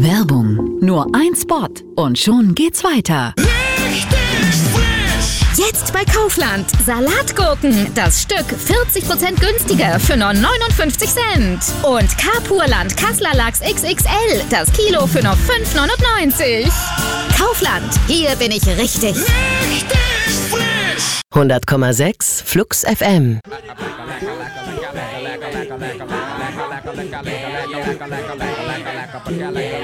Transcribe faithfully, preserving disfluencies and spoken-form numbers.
Werbung. Nur ein Spot und schon geht's weiter. Jetzt bei Kaufland. Salatgurken. Das Stück vierzig Prozent günstiger für nur neunundfünfzig Cent. Und Carpurland Kassler Lachs X X L. Das Kilo für nur fünf neunundneunzig. Kaufland. Hier bin ich richtig. Richtig frisch. hundert Komma sechs Flux F M.